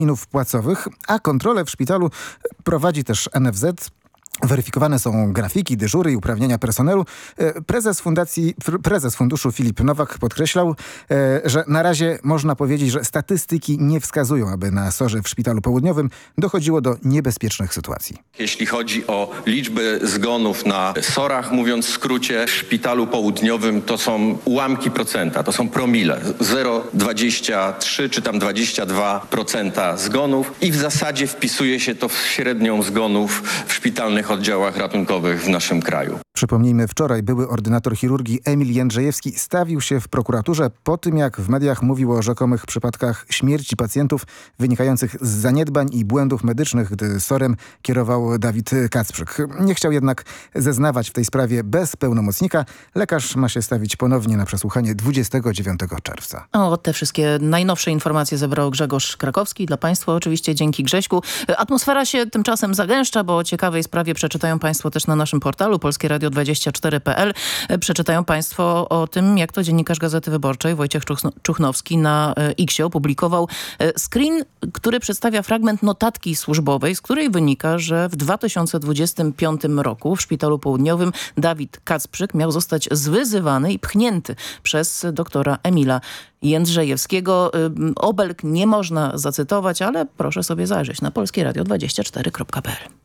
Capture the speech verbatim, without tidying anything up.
egzaminów płacowych, a kontrolę w szpitalu prowadzi też N F Z. Weryfikowane są grafiki, dyżury i uprawnienia personelu. Prezes fundacji, prezes funduszu Filip Nowak podkreślał, że na razie można powiedzieć, że statystyki nie wskazują, aby na sorze w Szpitalu Południowym dochodziło do niebezpiecznych sytuacji. Jeśli chodzi o liczbę zgonów na sorach, mówiąc w skrócie, w Szpitalu Południowym to są ułamki procenta, to są promile. zero przecinek dwadzieścia trzy czy tam dwadzieścia dwa procent zgonów i w zasadzie wpisuje się to w średnią zgonów w szpitalnych oddziałach ratunkowych w naszym kraju. Przypomnijmy, wczoraj były ordynator chirurgii Emil Jędrzejewski stawił się w prokuraturze po tym, jak w mediach mówił o rzekomych przypadkach śmierci pacjentów wynikających z zaniedbań i błędów medycznych, gdy sorem kierował Dawid Kacprzyk. Nie chciał jednak zeznawać w tej sprawie bez pełnomocnika. Lekarz ma się stawić ponownie na przesłuchanie dwudziestego dziewiątego czerwca. O, te wszystkie najnowsze informacje zebrał Grzegorz Krakowski. Dla Państwa oczywiście dzięki, Grześku. Atmosfera się tymczasem zagęszcza, bo o ciekawej sprawie przeczytają Państwo też na naszym portalu polskie radio dwadzieścia cztery kropka p l. Przeczytają Państwo o tym, jak to dziennikarz Gazety Wyborczej Wojciech Czuchnowski na X-ie opublikował screen, który przedstawia fragment notatki służbowej, z której wynika, że w dwa tysiące dwudziestym piątym roku w Szpitalu Południowym Dawid Kacprzyk miał zostać zwyzywany i pchnięty przez doktora Emila Jędrzejewskiego. Obelg nie można zacytować, ale proszę sobie zajrzeć na polskie radio dwadzieścia cztery kropka p l.